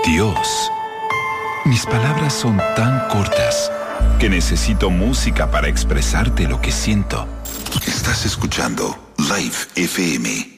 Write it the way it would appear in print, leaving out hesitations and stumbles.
Dios. Mis palabras son tan cortas que necesito música para expresarte lo que siento. Estás escuchando Live FM.